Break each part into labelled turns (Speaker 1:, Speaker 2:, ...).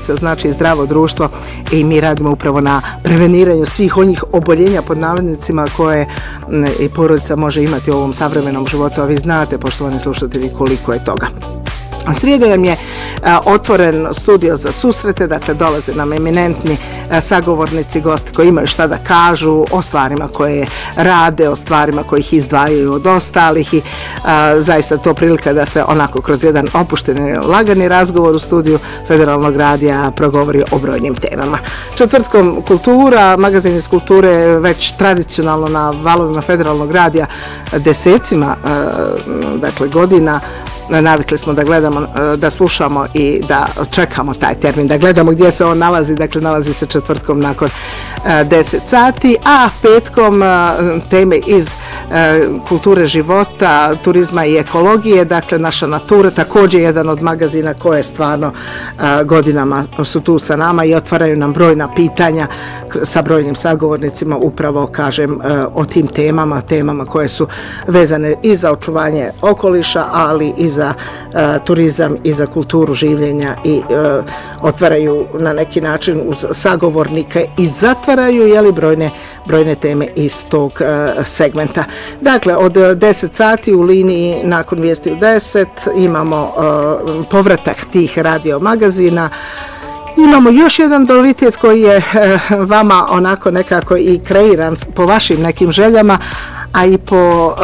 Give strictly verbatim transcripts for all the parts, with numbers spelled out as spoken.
Speaker 1: porodica znači zdravo društvo i mi radimo upravo na preveniranju svih onih oboljenja pod navodnicima koje i porodica može imati u ovom savremenom životu, a vi znate, poštovani slušatelji, koliko je toga. Srijeda nam je a, otvoren studio za susrete, dakle dolaze nam eminentni a, sagovornici, gosti koji imaju šta da kažu o stvarima koje rade, o stvarima koji ih izdvajaju od ostalih i a, zaista to prilika da se onako kroz jedan opušteni, lagani razgovor u studiju Federalnog radija progovori o brojnim temama. Četvrtkom kultura, magazin iz kulture već tradicionalno na valovima Federalnog radija desecima a, dakle godina navikli smo da gledamo, da slušamo i da čekamo taj termin, da gledamo gdje se on nalazi, dakle nalazi se četvrtkom nakon deset sati, a petkom teme iz kulture života, turizma i ekologije, dakle naša natura, također jedan od magazina koje stvarno godinama su tu sa nama i otvaraju nam brojna pitanja sa brojnim sagovornicima, upravo kažem o tim temama, temama koje su vezane i za očuvanje okoliša, ali i za uh, turizam i za kulturu življenja i uh, otvaraju na neki način uz sagovornike i zatvaraju jeli, brojne, brojne teme iz tog uh, segmenta. Dakle, od deset sati u liniji nakon vijesti u deset imamo uh, povratak tih radio magazina. Imamo još jedan novitet koji je uh, vama onako nekako i kreiran po vašim nekim željama, a i po uh,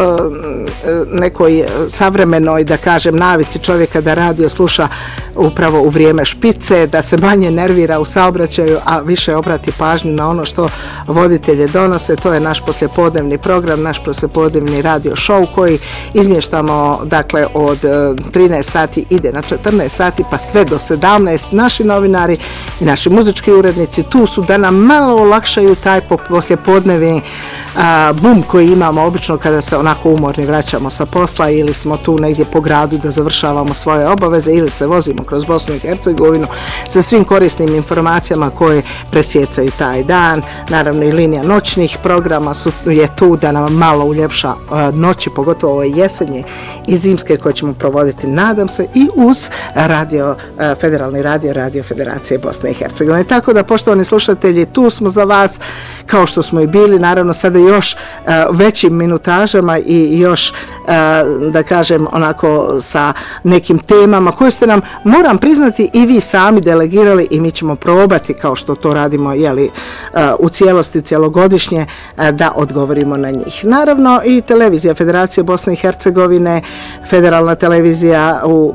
Speaker 1: nekoj savremenoj, da kažem, navici čovjeka da radio sluša upravo u vrijeme špice, da se manje nervira u saobraćaju, a više obrati pažnju na ono što voditelje donose. To je naš poslijepodnevni program, naš poslijepodnevni radio show koji izmještamo, dakle, od trinaest sati ide na četrnaest sati pa sve do sedamnaest. Naši novinari i naši muzički urednici tu su da nam malo olakšaju taj poslijepodnevni bum koji imamo obično kada se onako umorni vraćamo sa posla ili smo tu negdje po gradu da završavamo svoje obaveze ili se vozimo kroz Bosnu i Hercegovinu sa svim korisnim informacijama koje presjecaju taj dan. Naravno i linija noćnih programa su, je tu da nam malo uljepša uh, noći, pogotovo ove jesenje i zimske koje ćemo provoditi, nadam se, i uz radio, uh, Federalni radio, Radio Federacije Bosne i Hercegovine. Tako da, poštovani slušatelji, tu smo za vas kao što smo i bili, naravno sada još uh, većim minutažama i još, uh, da kažem, onako sa nekim temama koje ste nam, moram priznati, i vi sami delegirali i mi ćemo probati, kao što to radimo jeli, uh, u cijelosti, cijelogodišnje, uh, da odgovorimo na njih. Naravno i televizija Federacije Bosne i Hercegovine, federalna televizija u,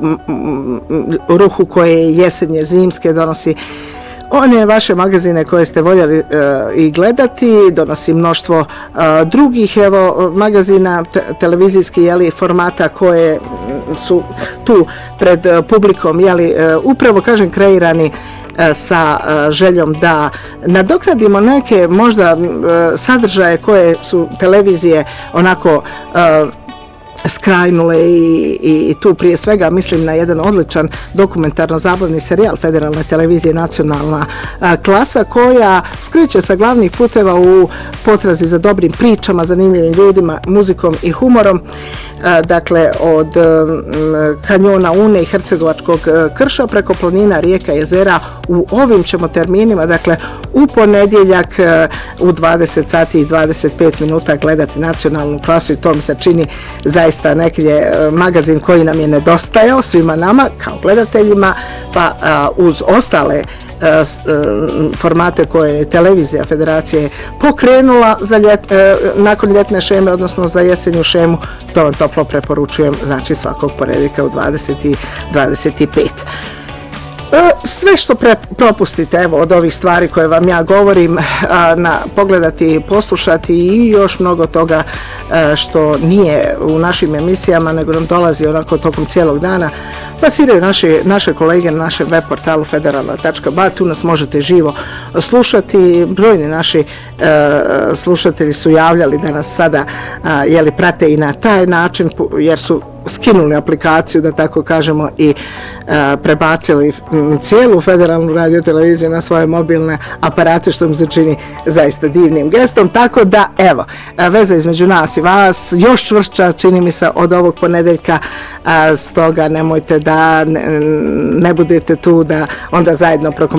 Speaker 1: u ruhu koje je jesenje, zimske, donosi one vaše magazine koje ste voljeli uh, i gledati, donosi mnoštvo uh, drugih evo magazina te, televizijskih jeli, formata koje su tu pred uh, publikom, jeli, uh, upravo kažem kreirani uh, sa uh, željom da nadoknadimo neke možda uh, sadržaje koje su televizije onako uh, skrajnule i, i tu prije svega mislim na jedan odličan dokumentarno-zabavni serijal Federalne televizije Nacionalna a, klasa koja skreće sa glavnih puteva u potrazi za dobrim pričama, zanimljivim ljudima, muzikom i humorom. A, dakle, od a, kanjona Une i Hercegovačkog a, krša preko planina, rijeka, jezera u ovim ćemo terminima, dakle u ponedjeljak a, u dvadeset sati i dvadeset pet minuta gledati Nacionalnu klasu i to mi se čini zaista nekdje magazin koji nam je nedostajao svima nama kao gledateljima, pa a, uz ostale a, s, a, formate koje je televizija Federacije pokrenula za ljet, a, nakon ljetne šeme, odnosno za jesenju šemu, to vam toplo preporučujem, znači svakog ponedjeljka u dvadeset i dvadeset pet. Sve što pre, propustite evo, od ovih stvari koje vam ja govorim, a, na, pogledati, poslušati i još mnogo toga a, što nije u našim emisijama, nego nam dolazi onako tokom cijelog dana, plasiraju naše, naše kolege na našem web portalu federalna tačka ba, tu nas možete živo slušati. Brojni naši a, slušatelji su javljali da nas sada a, jeli, prate i na taj način, jer su skinuli aplikaciju, da tako kažemo, i a, prebacili m, cijelu Federalnu radioteleviziju na svoje mobilne aparate, što mi se čini zaista divnim gestom. Tako da, evo, a, veza između nas i vas još čvršća, čini mi se, od ovog ponedeljka, a, stoga nemojte da ne, ne budete tu da onda zajedno prokomentiramo